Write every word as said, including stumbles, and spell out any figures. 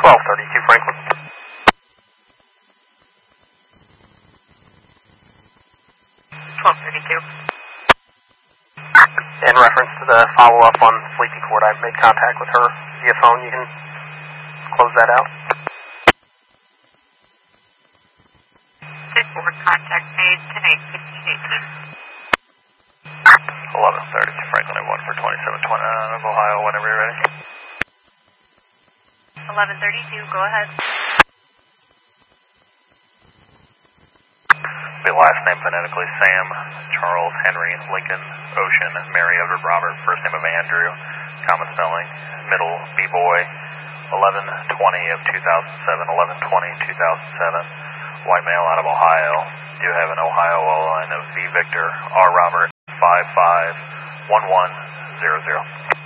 twelve thirty-two Franklin. twelve thirty-two. In reference to the follow-up on Sleepy Court, I've made contact with her via phone. You can close that out. Sleepy Court contact made tonight, fifteen eighteen. eleven thirty to Franklin at one for twenty-seven twenty of Ohio, whenever you're ready. eleven thirty-two, go ahead. The last name phonetically, Sam, Charles, Henry, Lincoln, Ocean, Mary, Edward, Robert, first name of Andrew, common spelling, middle, B-boy, eleven twenty of two thousand seven, eleven twenty two thousand seven, white male out of Ohio. Do have an Ohio O line of V Victor, R Robert, five five one one zero zero.